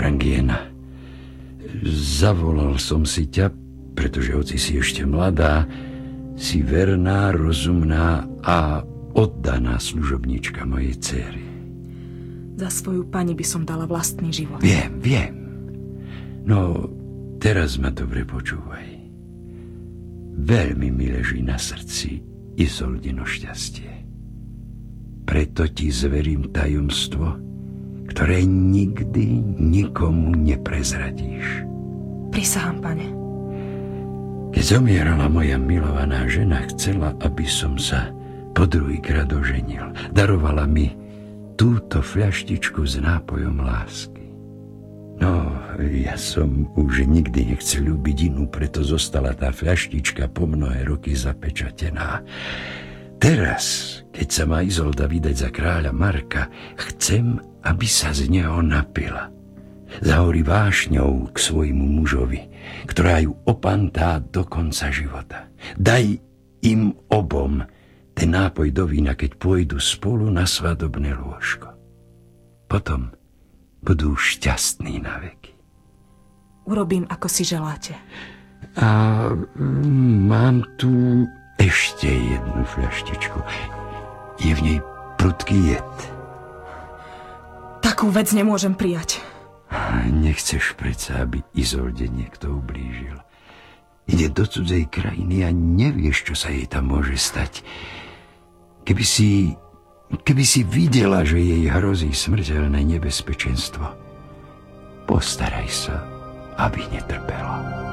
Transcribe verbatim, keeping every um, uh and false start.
Frangiena. Zavolal som si ťa, pretože hoci si ešte mladá, si verná, rozumná a oddaná služobnička mojej dcéry. Za svoju pani by som dala vlastný život. Viem, viem. No, teraz ma dobre počúvaj. Veľmi mi leží na srdci Izoldino šťastie. Preto ti zverím tajomstvo, ktoré nikdy nikomu neprezradíš. Prisahám, pane. Keď zomierala moja milovaná žena, chcela, aby som sa po druhýkrát oženil. Darovala mi túto fľaštičku s nápojom lásky. No, ja som už nikdy nechcel ľúbiť inú, preto zostala tá fľaštička po mnohé roky zapečatená. Teraz, keď sa má Izolda vydať za kráľa Marka, chcem, aby sa z neho napila. Zahorí vášňou k svojmu mužovi, ktorá ju opantá do konca života. Daj im obom ten nápoj do vína, keď pôjdu spolu na svadobné lôžko. Potom budú šťastní na veky. Urobím, ako si želáte. A mám tu ešte jednu fľaštičku. Je v nej prudký jed. Takú vec nemôžem prijať. Nechceš predsa, aby Izolde niekto ublížil. Ide do cudzej krajiny a nevieš, čo sa jej tam môže stať. Keby si... Keby si videla, že jej hrozí smrteľné nebezpečenstvo, postaraj sa, aby netrpela.